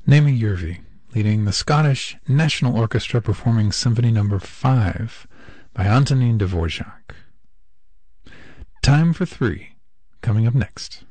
Naomi Yervi, leading the Scottish National Orchestra performing Symphony No. 5 by Antonin Dvorak. Time for 3, coming up next.